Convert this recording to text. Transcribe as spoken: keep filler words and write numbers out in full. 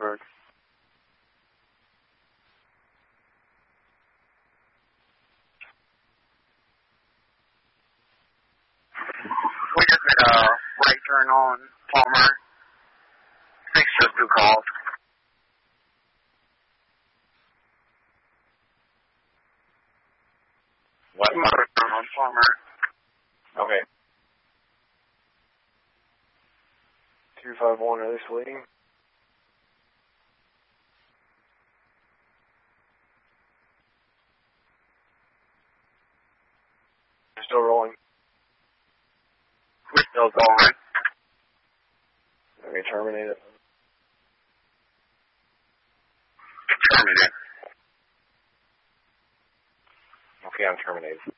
Pittsburgh. We just made a right turn on Palmer. Six just two calls. What? Right turn on Palmer. Okay. two five one, are they fleeting? They're still rolling. We're still going. Let me terminate it. Terminate. Okay, I'm terminated.